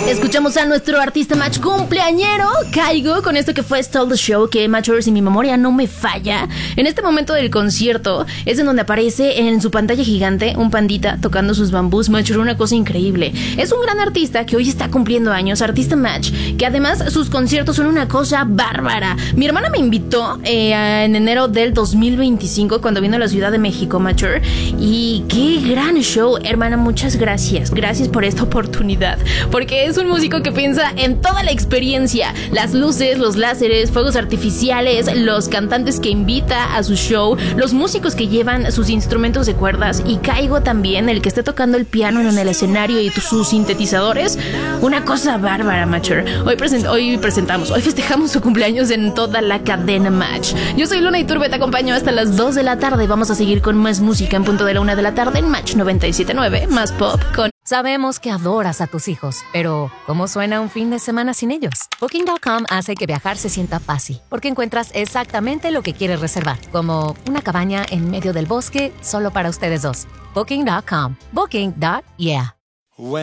Escuchamos a nuestro artista match cumpleañero, Kygo, con esto que fue Stole the Show, que Matchers, si mi memoria no me falla. En este momento del concierto es en donde aparece en su pantalla gigante un pandita tocando sus bambús. Matcher, una cosa increíble. Es un gran artista que hoy está cumpliendo años, artista match, que además sus conciertos son una cosa bárbara. Mi hermana me invitó en enero del 2025 cuando vino a la Ciudad de México, Matcher, y qué gran show, hermana, muchas gracias. Gracias por esta oportunidad, porque es un músico que piensa en toda la experiencia, las luces, los láseres, fuegos artificiales, los cantantes que invita a su show, los músicos que llevan sus instrumentos de cuerdas, y Kygo también, el que esté tocando el piano en el escenario y sus sintetizadores. Una cosa bárbara, Matcher. Hoy festejamos su cumpleaños en toda la cadena Match. Yo soy Luna Iturbe, te acompaño hasta las 2 de la tarde. Vamos a seguir con más música en punto de la 1 de la tarde en Match 97.9, más pop con... Sabemos que adoras a tus hijos, pero ¿cómo suena un fin de semana sin ellos? Booking.com hace que viajar se sienta fácil, porque encuentras exactamente lo que quieres reservar, como una cabaña en medio del bosque solo para ustedes dos. Booking.com. Booking.yeah.